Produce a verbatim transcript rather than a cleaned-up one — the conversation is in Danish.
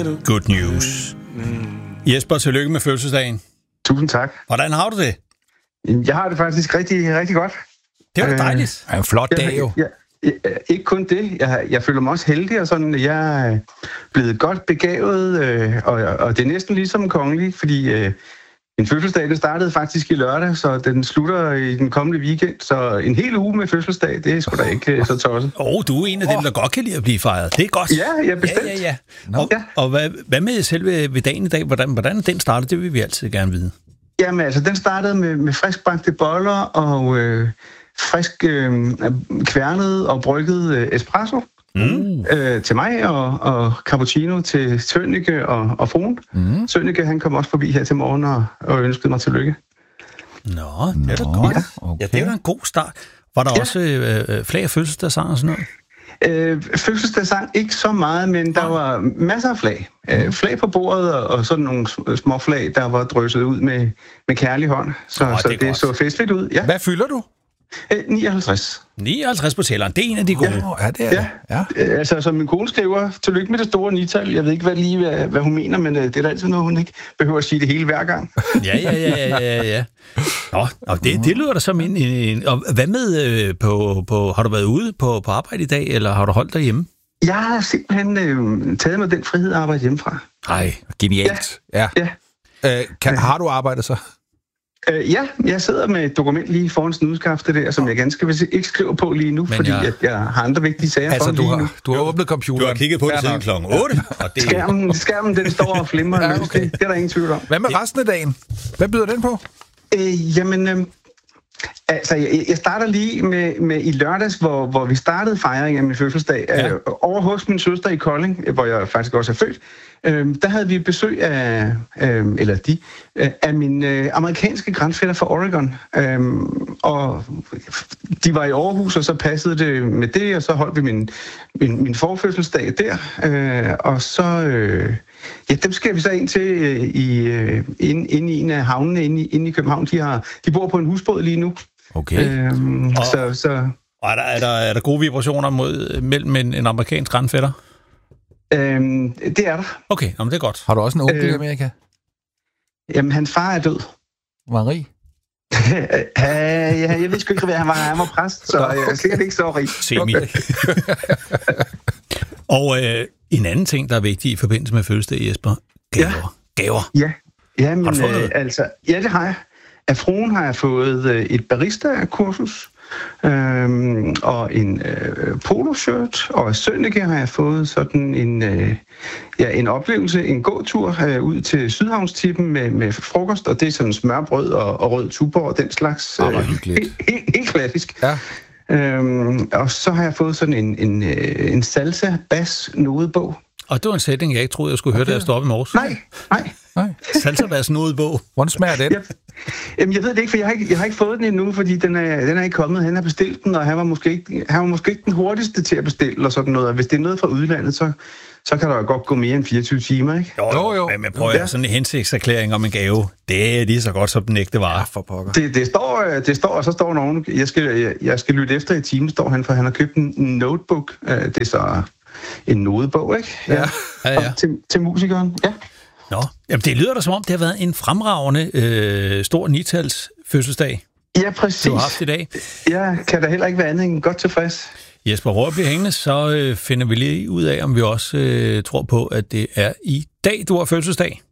Good news. Jesper, tillykke med fødselsdagen. Tusind tak. Hvordan har du det? Jeg har det faktisk rigtig, rigtig godt. Det var da dejligt. Det er en flot dag jo. Jeg, jeg, jeg, ikke kun det. Jeg, jeg føler mig også heldig, og sådan, jeg er blevet godt begavet, øh, og, og det er næsten ligesom kongelig, fordi øh, min fødselsdag, den startede faktisk i lørdag, så den slutter i den kommende weekend, så en hel uge med fødselsdag, det er sgu da ikke øh, så tosset. Åh, oh, du er en af dem, der godt kan lide at blive fejret. Det er godt. Ja, ja, bestemt. Ja, ja, ja. Og, ja. og hvad, hvad med selve ved dagen i dag? Hvordan, hvordan den startede, det vil vi altid gerne vide. Jamen altså, den startede med, med friskbagte boller og øh, frisk øh, kværnet og brygget øh, espresso mm. øh, til mig, og, og cappuccino til Sønneke og, og fruen. Mm. Sønneke, han kom også forbi her til morgen og, og ønskede mig tillykke. Nå, det er da godt. Ja, okay. Ja, det er da en god start. Var der ja. også øh, flag af fødselsdagssang og sådan noget? Øh, fødselsdagssang ikke så meget, men der var masser af flag. Øh, flag på bordet og, og sådan nogle små flag, der var drysset ud med, med kærlig hånd. Så, oh, så det, det så festligt ud. Ja. Hvad fylder du? Øh, nioghalvtreds. nioghalvtreds på tælleren, det er en af de gode. Ja, ja det er ja. det. Ja. Altså, som min kone skriver, tillykke med det store nital. Jeg ved ikke hvad lige, hvad, hvad hun mener, men det er da altid noget, hun ikke behøver at sige det hele hver gang. ja, ja, ja, ja, ja. Nå, og det, det lyder da som en, en... Og hvad med øh, på, på... Har du været ude på, på arbejde i dag, eller har du holdt dig hjemme? Jeg har simpelthen øh, taget mig den frihed at arbejde hjemmefra. Nej, genialt. Ja. ja. ja. Øh, kan, har du arbejdet så? Øh, ja, jeg sidder med et dokument lige foran snudskaftet der, som jeg ganske vil ikke skriver på lige nu, men fordi jeg... At jeg har andre vigtige sager altså, for du lige har, nu. Du har åbnet computeren. Du har kigget på det siden klokken otte. Og det... skærmen, skærmen, den står og flimrer. ja, okay. Det er der ingen tvivl om. Hvad med resten af dagen? Hvad byder den på? Øh, jamen... Øh, Altså, jeg, jeg starter lige med, med i lørdags, hvor, hvor vi startede fejringen af min fødselsdag. Ja. Øh, over hos min søster i Kolding, hvor jeg faktisk også er født. Øh, der havde vi besøg af, øh, eller de, øh, af min øh, amerikanske grandfætter fra Oregon. Øh, og de var i Aarhus, og så passede det med det, og så holdt vi min, min, min forfødselsdag der. Øh, og så... Øh, Ja, dem skal vi så ind til øh, i, øh, inde, inde i en af havnene inde i, inde i København. De, har, de bor på en husbåd lige nu. Okay. Øhm, og, så, så, og er, der, er, der, er der gode vibrationer mod, mellem en, en amerikansk grandfætter? Øhm, det er der. Okay, jamen det er godt. Har du også en onkel øh, i Amerika? Jamen, hans far er død. Marie? ja, jeg ved sgu ikke, hvad han var. Han var præst, så jeg er sikkert ikke så rig. Semi. Og øh, en anden ting, der er vigtig i forbindelse med fødselsdag, Jesper. Gaver. Ja. Gaver. Ja. Ja, men, har du fået noget? Øh, altså, ja, det har jeg. Af fruen har jeg fået øh, et barista-kursus, øhm, og en øh, polo-shirt, og af Sønneke har jeg fået sådan en, øh, ja, en oplevelse, en gåtur øh, ud til Sydhavnstippen med, med frokost, og det er sådan smørbrød og, og rød tuborg og den slags. Øh, oh, helt, helt, helt klassisk. Ja. Øhm, og så har jeg fået sådan en, en, en salsa-bas-nodebog. Og det var en sætning, jeg ikke troede, jeg skulle høre, okay. Da jeg stod op i morges. Nej, nej. nej. Salsa-bas-nodebog. Hvordan smager den? Jeg, jamen, jeg ved det ikke, for jeg har ikke, jeg har ikke fået den endnu, fordi den er, den er ikke kommet. Han har bestilt den, og han var, måske ikke, han var måske ikke den hurtigste til at bestille og sådan noget. Og hvis det er noget fra udlandet, så, så kan der jo godt gå mere end fireogtyve timer, ikke? Jo, jo. jo. Men, men prøv at ja. Sådan en hensigtserklæring om en gave, det er lige så godt som den ægte vare. For pokker. Det, det, står, det står, og så står nogen, jeg skal, jeg, jeg skal lytte efter i timen, står han, for han har købt en notebook. Det er så en nodebog, ikke? Ja, ja, ja. Til, til musikeren, ja. Nå, jamen det lyder da som om, det har været en fremragende øh, stor nitals fødselsdag. Ja, præcis. Du har haft i dag. Jeg kan da heller ikke være andet end godt tilfreds. Jesper Rohr bliver hængende, så øh, finder vi lige ud af, om vi også øh, tror på, at det er i dag, du har fødselsdag.